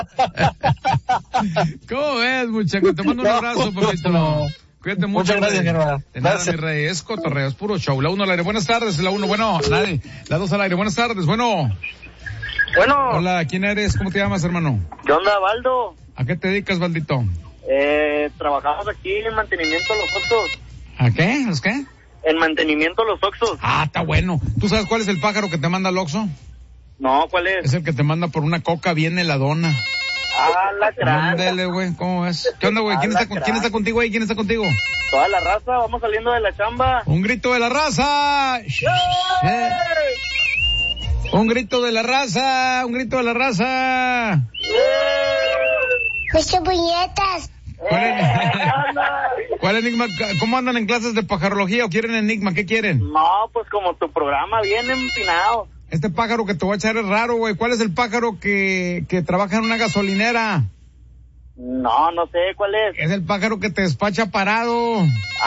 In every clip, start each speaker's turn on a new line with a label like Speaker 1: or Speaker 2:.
Speaker 1: ¿Cómo ves, muchacho? Te mando un abrazo, papito. Cuídate mucho.
Speaker 2: Muchas gracias, hermano.
Speaker 1: De nada, mi rey. Es cotorreo, es puro show. La 1 al aire. Buenas tardes. La 1, bueno, nadie. La 2 al aire. Buenas tardes. Bueno. Hola, ¿quién eres? ¿Cómo te llamas, hermano?
Speaker 3: ¿Qué onda, Baldo?
Speaker 1: ¿A qué te dedicas, Baldito?
Speaker 3: Trabajamos aquí en mantenimiento de los Oxxos.
Speaker 1: ¿A qué? ¿Los qué?
Speaker 3: En mantenimiento de los Oxxos.
Speaker 1: Ah, está bueno. ¿Tú sabes cuál es el pájaro que te manda al Oxxo?
Speaker 3: No, ¿cuál es?
Speaker 1: Es el que te manda por una coca bien heladona.
Speaker 3: Ah, la grande.
Speaker 1: Ándale, güey, ¿cómo ves? ¿Qué onda, güey? ¿Quién está contigo ahí? ¿Quién está contigo?
Speaker 3: Toda la raza, vamos saliendo de la chamba.
Speaker 1: ¡Un grito de la raza! ¡Un grito de la raza! ¡Un grito de la raza!
Speaker 4: ¡Muchas puñetas!
Speaker 1: ¿Cuál enigma? ¿Cómo andan en clases de pajarología o quieren enigma? ¿Qué quieren?
Speaker 3: No, pues como tu programa, bien empinado.
Speaker 1: Este pájaro que te voy a echar es raro, güey. ¿Cuál es el pájaro que trabaja en una gasolinera?
Speaker 3: No sé cuál es.
Speaker 1: Es el pájaro que te despacha parado.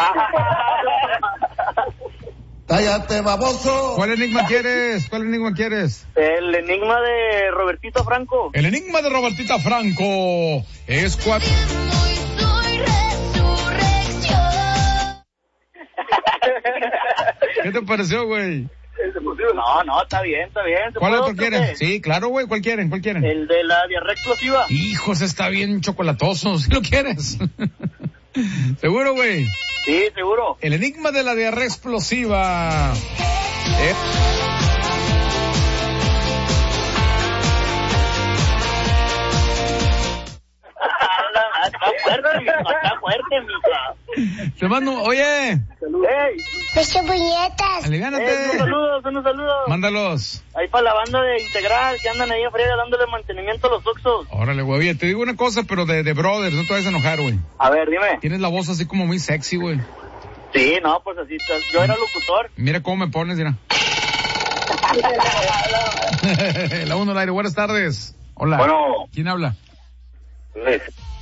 Speaker 2: ¡Cállate, baboso!
Speaker 1: ¿Cuál enigma quieres?
Speaker 3: El enigma de Robertito Franco.
Speaker 1: El enigma de Robertita Franco es cuando... ¿Qué te pareció, güey?
Speaker 3: No, está bien.
Speaker 1: ¿Cuál otro quieren? Sí, claro, güey, ¿cuál quieren?
Speaker 3: El de la diarrea explosiva.
Speaker 1: Hijos, está bien chocolatoso, si lo quieres. ¿Seguro, güey?
Speaker 3: Sí, seguro.
Speaker 1: El enigma de la diarrea explosiva.
Speaker 3: Está fuerte, mija.
Speaker 1: Te mando, oye.
Speaker 3: Hey.
Speaker 4: ¡Muchas puñetas!
Speaker 1: Aliviánate.
Speaker 3: Unos saludos.
Speaker 1: Mándalos.
Speaker 3: Ahí para la banda de Integral, que andan ahí en friega dándole mantenimiento a los Oxxos.
Speaker 1: Órale, güey. Oye, te digo una cosa, pero de brothers, no te vayas a enojar, güey.
Speaker 3: A ver, dime.
Speaker 1: Tienes la voz así como muy sexy, güey.
Speaker 3: Sí, no, pues así, yo era locutor.
Speaker 1: Mira cómo me pones, mira. La 1 al aire, buenas tardes. Hola.
Speaker 3: Bueno.
Speaker 1: ¿Quién habla?
Speaker 3: Luis.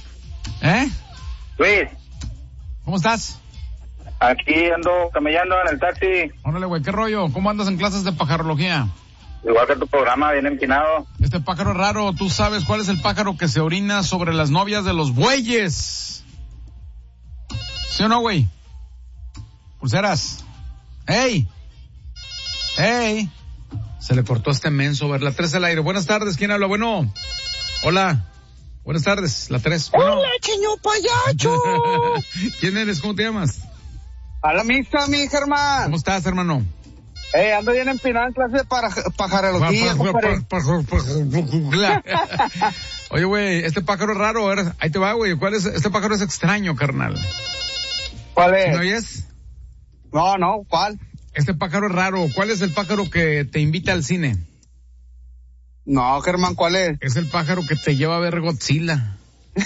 Speaker 1: Luis. ¿Cómo estás?
Speaker 3: Aquí ando camellando en el taxi.
Speaker 1: Órale, güey, ¿qué rollo? ¿Cómo andas en clases de pajarología?
Speaker 3: Igual que tu programa, bien empinado.
Speaker 1: Este pájaro es raro, ¿tú sabes cuál es el pájaro que se orina sobre las novias de los bueyes? ¿Sí o no, güey? Pulseras. ¡Ey! Se le cortó este menso, ver la 3 al aire. Buenas tardes, ¿quién habla? Bueno. Hola. Buenas tardes, la 3. Bueno.
Speaker 2: ¡Hola, señor payacho!
Speaker 1: ¿Quién eres? ¿Cómo te llamas?
Speaker 2: A la misa, mi Germán.
Speaker 1: ¿Cómo estás, hermano?
Speaker 2: Ando bien empinado en clase de pajarología.
Speaker 1: Oye, güey, este pájaro es raro, a ver, ahí te va, güey. ¿Cuál es? Este pájaro es extraño, carnal.
Speaker 2: ¿Cuál es?
Speaker 1: ¿Me oyes?
Speaker 2: No, ¿cuál?
Speaker 1: Este pájaro es raro. ¿Cuál es el pájaro que te invita al cine?
Speaker 2: No, Germán, ¿cuál es?
Speaker 1: Es el pájaro que te lleva a ver Godzilla.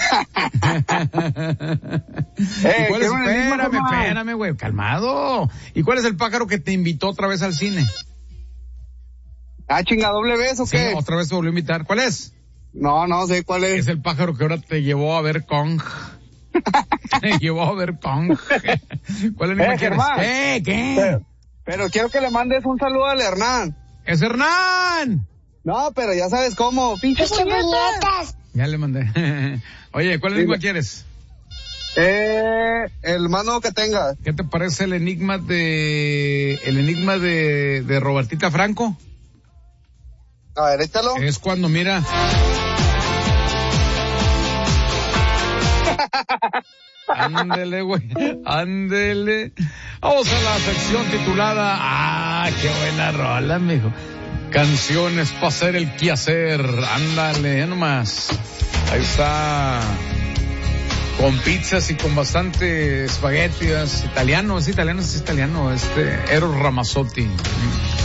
Speaker 1: ¿Cuál es? Espérame, güey, calmado. ¿Y cuál es el pájaro que te invitó otra vez al cine?
Speaker 2: Chinga, ¿doble vez o qué?
Speaker 1: Sí, otra vez te volvió a invitar. ¿Cuál es?
Speaker 2: No sé cuál es.
Speaker 1: Es el pájaro que ahora te llevó a ver Kong. Te llevó a ver Kong. ¿Cuál es el quieres?
Speaker 2: Germán.
Speaker 1: ¿Qué?
Speaker 2: Pero quiero que le mandes un saludo al Hernán.
Speaker 1: ¡Es Hernán!
Speaker 2: No, pero ya sabes cómo.
Speaker 4: ¡Muchas puñetas!
Speaker 1: Ya le mandé. Oye, ¿cuál enigma quieres?
Speaker 2: El más nuevo que tengas.
Speaker 1: ¿Qué te parece el enigma de Robertita Franco?
Speaker 2: A ver, échalo.
Speaker 1: Es cuando mira. Ándele, güey. Ándele. Vamos a la sección titulada. Qué buena rola, mijo. Canciones para hacer el quehacer. Ándale, ya nomás. Ahí está. Con pizzas y con bastante espaguetis. Italiano. Eros Ramazzotti.